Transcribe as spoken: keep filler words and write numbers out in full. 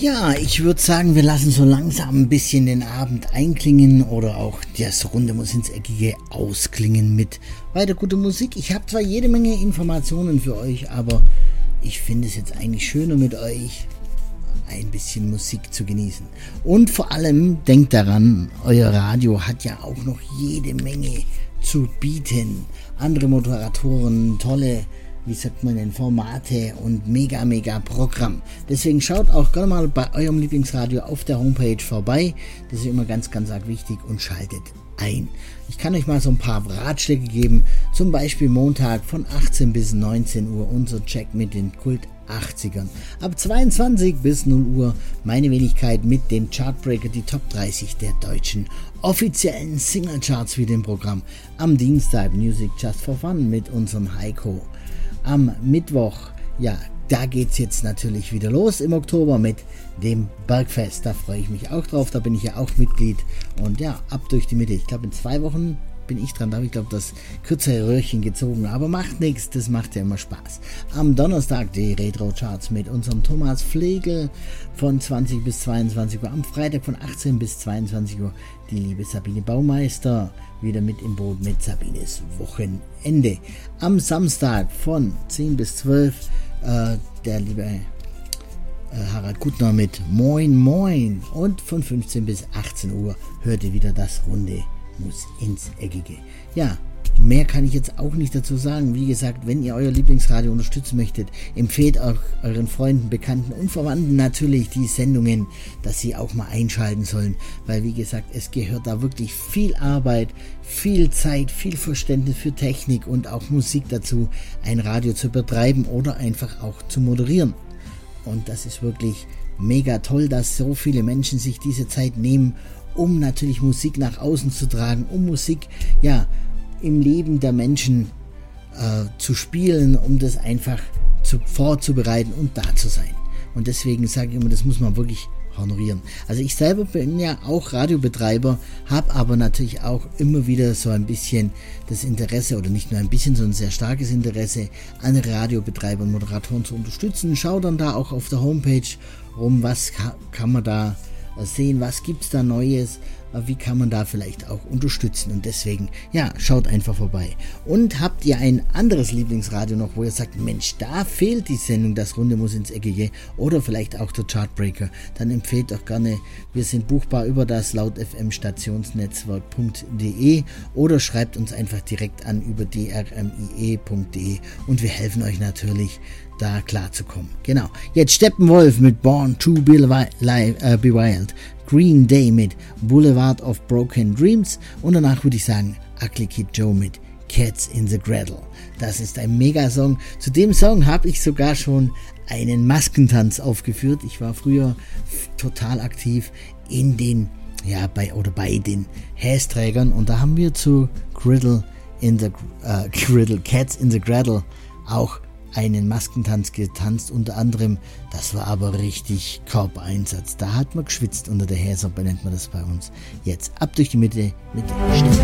Ja, ich würde sagen, wir lassen so langsam ein bisschen den Abend einklingen oder auch das Runde muss ins Eckige ausklingen mit weiter guter Musik. Ich habe zwar jede Menge Informationen für euch, aber ich finde es jetzt eigentlich schöner mit euch ein bisschen Musik zu genießen. Und vor allem denkt daran, euer Radio hat ja auch noch jede Menge zu bieten. Andere Moderatoren, tolle, wie sagt man denn, Formate und mega, mega Programm. Deswegen schaut auch gerne mal bei eurem Lieblingsradio auf der Homepage vorbei. Das ist immer ganz, ganz arg wichtig und schaltet ein. Ich kann euch mal so ein paar Ratschläge geben. Zum Beispiel Montag von achtzehn bis neunzehn Uhr unser Check mit den Kult achtzigern. Ab zweiundzwanzig bis null Uhr meine Wenigkeit mit dem Chartbreaker, die Top dreißig der deutschen offiziellen Singlecharts wie dem Programm. Am Dienstag Music Just for Fun mit unserem Heiko. Am Mittwoch, ja, da geht's jetzt natürlich wieder los im Oktober mit dem Bergfest. Da freue ich mich auch drauf, da bin ich ja auch Mitglied. Und ja, ab durch die Mitte. Ich glaube, in zwei Wochen bin ich dran, da habe ich glaube das kürzere Röhrchen gezogen, aber macht nichts, das macht ja immer Spaß. Am Donnerstag die Retro-Charts mit unserem Thomas Flegel von zwanzig bis zweiundzwanzig Uhr. Am Freitag von achtzehn bis zweiundzwanzig Uhr die liebe Sabine Baumeister wieder mit im Boot mit Sabines Wochenende. Am Samstag von zehn bis zwölf äh, der liebe äh, Harald Gutner mit Moin Moin und von fünfzehn bis achtzehn Uhr hört ihr wieder das Runde muss ins Eckige. Ja, mehr kann ich jetzt auch nicht dazu sagen. Wie gesagt, wenn ihr euer Lieblingsradio unterstützen möchtet, empfehlt auch euren Freunden, Bekannten und Verwandten natürlich die Sendungen, dass sie auch mal einschalten sollen, weil wie gesagt, es gehört da wirklich viel Arbeit, viel Zeit, viel Verständnis für Technik und auch Musik dazu, ein Radio zu betreiben oder einfach auch zu moderieren. Und das ist wirklich mega toll, dass so viele Menschen sich diese Zeit nehmen, um natürlich Musik nach außen zu tragen, um Musik ja im Leben der Menschen äh, zu spielen, um das einfach zu, vorzubereiten und da zu sein. Und deswegen sage ich immer, das muss man wirklich honorieren. Also ich selber bin ja auch Radiobetreiber, habe aber natürlich auch immer wieder so ein bisschen das Interesse, oder nicht nur ein bisschen, sondern ein sehr starkes Interesse, andere Radiobetreiber und Moderatoren zu unterstützen. Schau dann da auch auf der Homepage rum, was ka- kann man da sehen, was gibt's da Neues, wie kann man da vielleicht auch unterstützen, und deswegen, ja, schaut einfach vorbei. Und habt ihr ein anderes Lieblingsradio noch, wo ihr sagt, Mensch, da fehlt die Sendung, das Runde muss ins Eckige, oder vielleicht auch der Chartbreaker, dann empfehlt doch gerne, wir sind buchbar über das laut F M Stationsnetzwerk punkt de oder schreibt uns einfach direkt an über d r m i e punkt de und wir helfen euch natürlich, da klarzukommen. Genau. Jetzt Steppenwolf mit Born to Be, Li- uh, Be Wild, Green Day mit Boulevard of Broken Dreams und danach würde ich sagen Ugly Kid Joe mit Cats in the Cradle. Das ist ein Megasong. Zu dem Song habe ich sogar schon einen Maskentanz aufgeführt. Ich war früher f- total aktiv in den, ja, bei oder bei den Hästrägern und da haben wir zu Griddle in the uh, Griddle, Cats in the Cradle auch einen Maskentanz getanzt, unter anderem, das war aber richtig Körpereinsatz. Da hat man geschwitzt unter der Häser, benennt man das bei uns. Jetzt ab durch die Mitte mit Stefan.